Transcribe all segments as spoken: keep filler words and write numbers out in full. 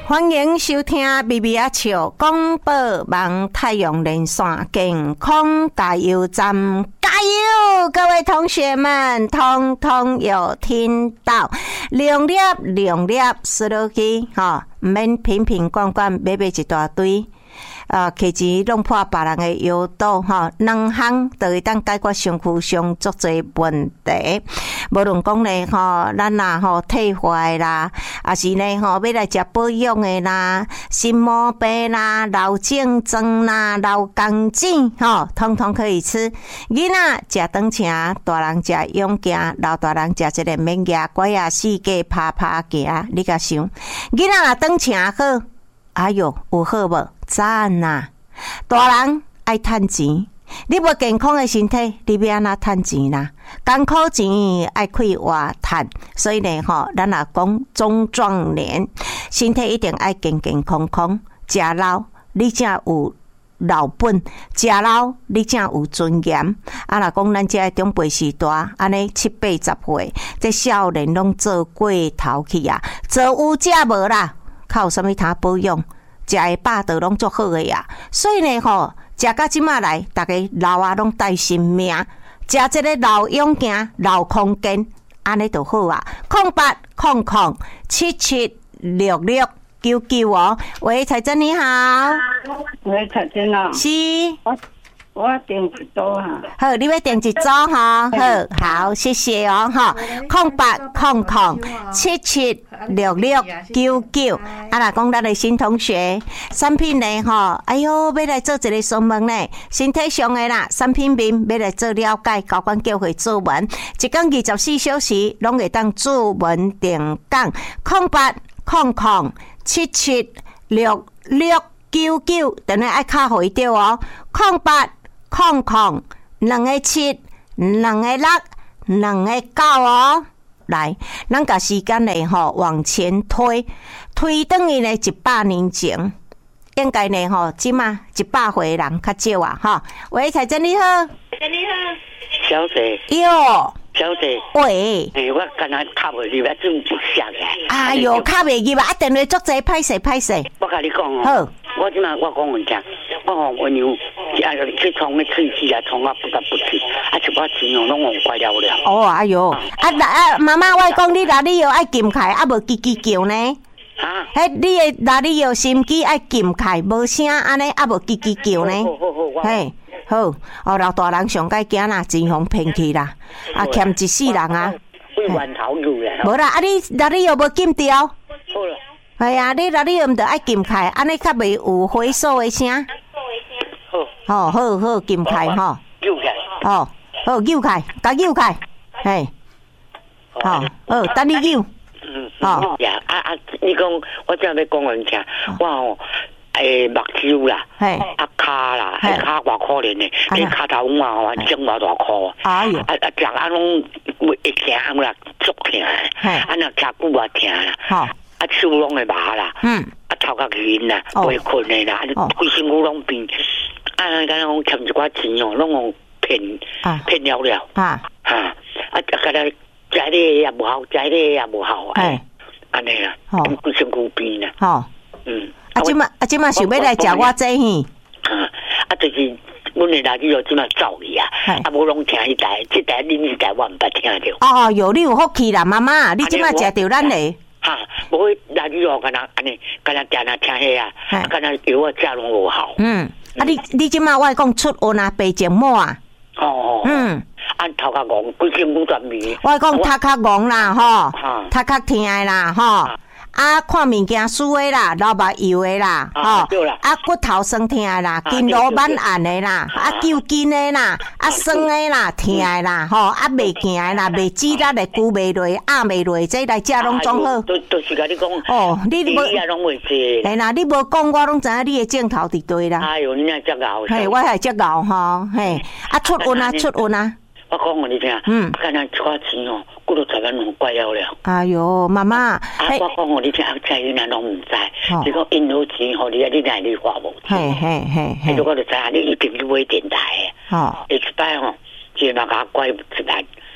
欢迎收听微微啊笑广播网太阳连线健康加油站，加油！各位同学们，通通有听到，量粒量粒输落去，吼，唔免瓶瓶罐罐买买一大堆。啊，摕钱弄破别人的腰肚，吼，两项都会当解决身躯上足侪问题。无论讲咧，吼，咱若吼退化啦，啊是呢，吼要来食保养的啦，心毛病啦，老症状啦，老钢筋，吼，通通可以吃。囡仔食长程，大人食勇行，老大人食一个免牙拐啊四界拍拍行。你甲想，囡仔若长程好，哎哟，有好无？赞呐！大人爱趁钱，你无健康的身体，你要安怎趁钱啦？艰苦钱爱开活趁，所以呢，吼，咱若讲中壮年，身体一定爱健健康康，食老你才有老本，食老你才有尊严。啊，若讲咱这长辈时代，安尼七八十岁，这少年拢做过头去啊，做有食无啦，靠有啥物通保养？食的饱都拢足好个呀，所以呢吼，食到即马来，大家老啊拢带性命，食这个老勇行、老空间，安尼就好啊。空八空空七七六六九九哦，喂，彩珍你好， 喂，彩珍啊， 是， 我我订一组哈， 好，你要订一组哈，好，好，谢谢哦哈，空八空空七七六六九九，啊啦，讲咱的新同学，产品呢吼，哎哟，要来做一个询问呢，身体上的啦，产品面要来做了解，交管叫会注文，一天二十四小时拢会当注文定岗，空八空空七七六六九九，等下爱卡回掉哦，空八空空两个七两个六两个九哦。来，咱甲时间呢吼往前推，推等于呢一百年前，应该呢吼即马一百岁人较少啊哈。喂，彩珍你好， 彩珍你好，小姐， 哟， 小姐， 喂， 诶、欸，我刚才卡袂入来，准一下来。 哎哟，卡袂入啊！电话足济，歹势歹势。 我甲你讲哦， 好， 我即马我讲文章，我吼我娘啊去创个喙齿啊，创啊不得不去，啊一把钱哦拢用怪了了。 哦，哎哟，啊啊妈妈，我讲你哪里药爱禁开，啊无叽叽叫呢？ 啊， 迄你的哪里药心机爱禁开，无声安尼，啊无叽叽叫呢？ 好好好，我嘿。好，哦，老大人上该惊啦，钱互骗去啦，啊，欠一世人啊， 会源头入来。 无啦，啊你哪里又无禁掉？ 好了， 系啊，你哪里又毋得爱禁开，安尼较袂有回收的声。好，哦，好好禁开吼， 扭开， 哦，好扭开，甲扭开，嘿，好，好，等你扭。 嗯，哦，呀，啊啊，你讲我正要讲文章，我吼。诶，目睭啦，啊骹啦，迄骹偌可怜诶，迄骹头嘛吼，整偌大箍，啊啊，脚啊拢会行啦，足疼，啊若脚骨也疼啦，啊手拢会麻啦，啊头壳晕啦，袂困诶啦，啊规身躯拢变，啊敢若讲欠一寡钱哦，拢用骗骗了了，哈，啊啊甲咱食迄个也无好，食迄个也无好，哎，安尼啦，规身躯变啦，吼，嗯。 啊，即马啊，即马想要来食我这嘿， 啊，啊，就是阮的垃圾药即马走去啊，啊，无拢听迄台，即台恁迄台我毋捌听着。 哦哟，你有福气啦，妈妈，你即马食着咱嘞。 哈，无垃圾药敢若安尼，敢若定定听迄啊，敢若药我食拢无效。嗯， 啊，你你即马我讲出温啊，白静膜啊。 哦。嗯。按头壳戆，规身躯全面。 我讲头壳戆啦，吼，头壳疼的啦，吼。啊，看物件输的啦，老目油的啦，吼、啊，啊骨头酸痛的啦，筋络蛮硬的啦，啊揪筋的啦，啊酸的啦，疼的啦，吼、啊袂行的啦，袂指力的，骨袂落，压袂落，这来食拢总好。 都都是甲你讲。 哦，你你无， 拢袂济。 嘿啦，你无讲，我拢知影你的镜头伫对啦。 哎哟，你那真熬。 嘿，我系真熬吼，嘿，啊出温啊，出温啊。 我讲互你听，嗯，敢若一寡钱哦，骨头十万拢怪了了。 哎哟，妈妈， 啊，我讲互你听，在你那拢唔知，你讲因有钱，互你啊，你来你花无钱。 嘿嘿嘿嘿。 迄我就知影，你一定去买电台的。 哦。 一摆吼，一嘛甲我怪一万，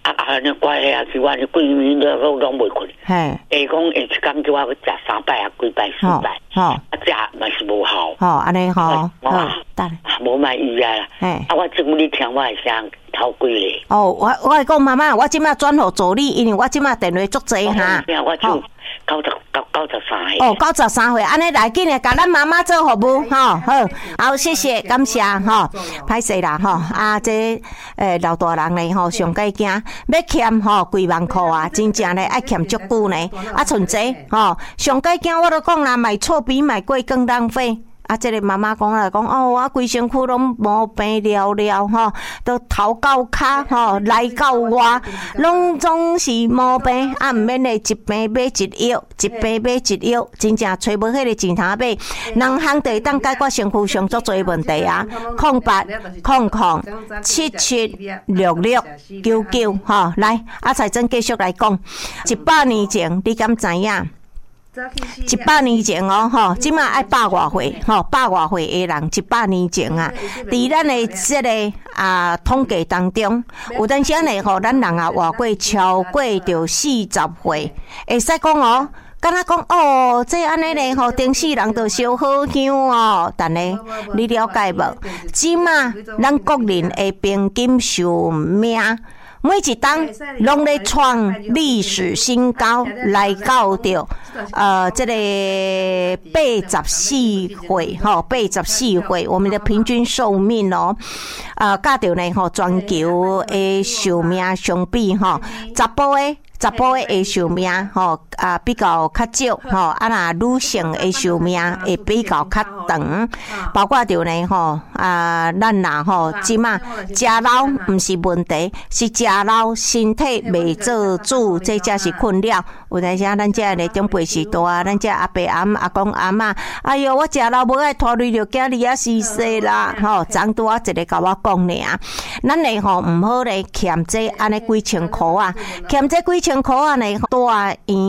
啊啊！你乖啊，是我你规暝都都拢袂困。 嘿， 下讲下一工叫我去食三摆啊，几摆四摆。吼，啊食嘛是无效。 吼，安尼吼，好，得。 无满意啊啦。嘿，啊我怎么你听我会声头几咧？ 哦，我我会讲妈妈，我即马转互助理，因为我即马电话足济哈。 我就九十九九十三岁。 哦，九十三岁，安尼来紧诶，甲咱妈妈做服务，吼，好，好，谢谢，感谢，吼，歹势啦，吼，啊，这诶老大人咧，吼，上计惊要欠吼几万块啊，真正咧爱欠足久呢，啊，剩这，吼，上计惊我都讲啦，买错比买贵更浪费。啊，这个妈妈讲啦，讲哦，我规身躯拢毛病了了吼，都头到骹吼，来到我，拢总是毛病，啊，毋免咧一病买一药，一病买一药，真正找无迄个钱通买，人行就会当解决身躯上足多问题啊！空八空空七七六六九九吼，来，啊，财政继续来讲，一百年前，你敢知影？一百年前哦，吼，即马爱百外岁，吼，百外岁的人，一百年前啊，伫咱的这个啊统计当中，有阵时呢，吼，咱人啊活过超过着四十岁，会使讲哦，敢若讲哦，这安尼咧吼，电视人都烧好香哦，但呢，你了解无？即马咱国人的平均寿命。每一档拢咧创历史新高，来到着呃这个八十四岁吼，八十四岁，我们的平均寿命哦，呃，甲着呢吼全球的寿命相比吼，查甫的。查甫的会寿命吼啊比较较少吼，啊那女性的寿命会比较较长，包括着呢吼啊，咱呐吼即马食老毋是问题，是食老身体袂做主，这才是困扰。有阵时咱遮个长辈时代啊，咱遮阿伯阿姆阿公阿嬷，哎哟，我食老无爱拖累着囝儿啊死死啦吼，昨拄啊一个甲我讲尔，咱嘞吼毋好咧欠这安尼几千箍啊，欠这几千块啊呢，大院